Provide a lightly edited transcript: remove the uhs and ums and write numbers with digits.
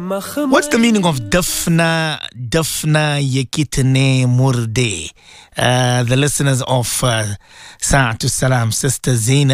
What's the meaning of Dafna Yekitne Murde? The listeners of Sa'atu Salam, Sister Zina